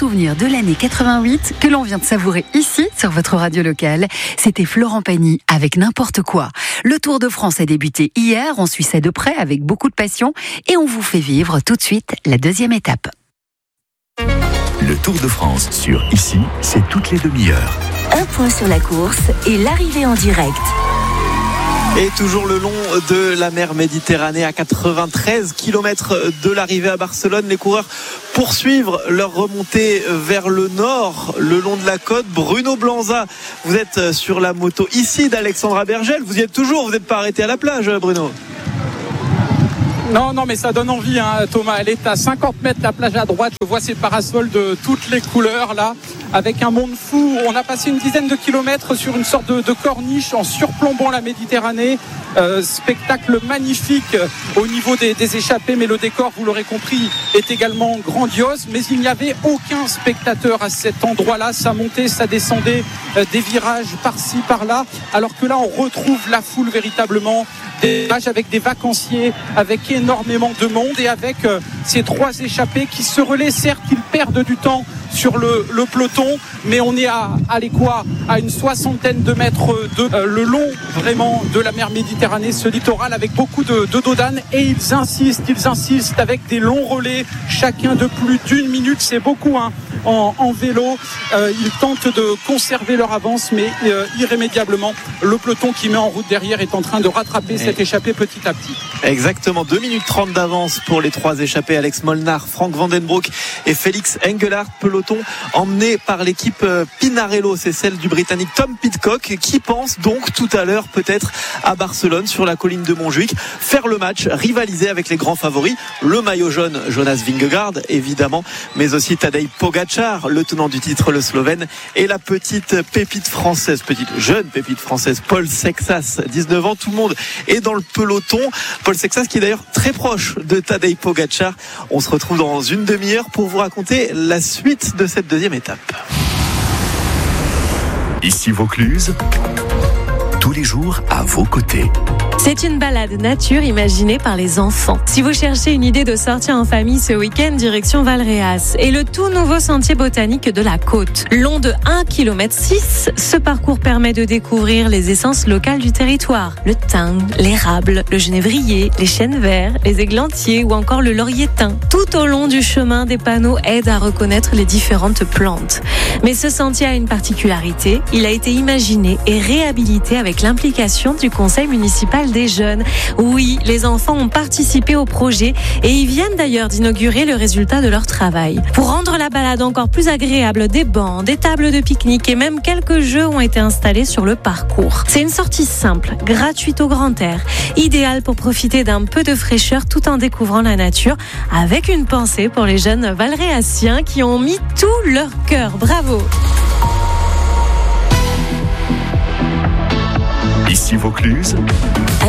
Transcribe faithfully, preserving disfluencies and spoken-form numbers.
souvenir de l'année quatre-vingt-huit que l'on vient de savourer ici, sur votre radio locale. C'était Florent Pagny avec N'importe quoi. Le Tour de France a débuté hier, on suit ça de près avec beaucoup de passion et on vous fait vivre tout de suite la deuxième étape. Le Tour de France sur Ici, c'est toutes les demi-heures. Un point sur la course et l'arrivée en direct. Et toujours le long de la mer Méditerranée, à quatre-vingt-treize kilomètres de l'arrivée à Barcelone, les coureurs poursuivent leur remontée vers le nord, le long de la côte. Bruno Blanza, vous êtes sur la moto ici d'Alexandra Bergel. Vous y êtes toujours, vous n'êtes pas arrêté à la plage, Bruno? Non, non, mais ça donne envie, hein, Thomas. Elle est à cinquante mètres, la plage à droite. Je vois ces parasols de toutes les couleurs, là, avec un monde fou. On a passé une dizaine de kilomètres sur une sorte de, de corniche en surplombant la Méditerranée. Euh, spectacle magnifique au niveau des, des échappées, mais le décor, vous l'aurez compris, est également grandiose. Mais il n'y avait aucun spectateur à cet endroit-là. Ça montait, ça descendait, euh, des virages par-ci, par-là. Alors que là, on retrouve la foule véritablement. Des images avec des vacanciers, avec énormément de monde et avec euh, ces trois échappés qui se relaient. Certes, ils perdent du temps sur le, le peloton, mais on est à, à quoi à une soixantaine de mètres de euh, le long vraiment de la mer Méditerranée, ce littoral avec beaucoup de, de dodanes, et ils insistent, ils insistent avec des longs relais, chacun de plus d'une minute, c'est beaucoup hein, en, en vélo. Euh, ils tentent de conserver leur avance, mais euh, irrémédiablement, le peloton qui met en route derrière est en train de rattraper et... cette échappée petit à petit. Exactement, deux minutes trente d'avance pour les trois échappés, Alex Molnar, Frank Vandenbroek et Félix Engelhardt. Peloton emmené par l'équipe Pinarello, c'est celle du Britannique Tom Pidcock, qui pense donc tout à l'heure peut-être à Barcelone, sur la colline de Montjuïc, faire le match, rivaliser avec les grands favoris, le maillot jaune Jonas Vingegaard évidemment, mais aussi Tadej Pogačar, le tenant du titre, le Slovène, et la petite pépite française, petite jeune pépite française, Paul Sexas, dix-neuf ans. Tout le monde est dans le peloton. Paul Sexas qui est d'ailleurs très proche de Tadej Pogačar. On se retrouve dans une demi-heure pour vous raconter la suite de cette deuxième étape. Ici Vaucluse, tous les jours à vos côtés. C'est une balade nature imaginée par les enfants. Si vous cherchez une idée de sortir en famille ce week-end, direction Valréas et le tout nouveau sentier botanique de la côte. Long de un virgule six kilomètres, ce parcours permet de découvrir les essences locales du territoire. Le thym, l'érable, le genévrier, les chênes verts, les églantiers ou encore le laurier thym. Tout au long du chemin, des panneaux aident à reconnaître les différentes plantes. Mais ce sentier a une particularité. Il a été imaginé et réhabilité avec l'implication du conseil municipal des jeunes. Oui, les enfants ont participé au projet et ils viennent d'ailleurs d'inaugurer le résultat de leur travail. Pour rendre la balade encore plus agréable, des bancs, des tables de pique-nique et même quelques jeux ont été installés sur le parcours. C'est une sortie simple, gratuite au grand air, idéale pour profiter d'un peu de fraîcheur tout en découvrant la nature, avec une pensée pour les jeunes valréasiens qui ont mis tout leur cœur. Bravo! Ici Vaucluse.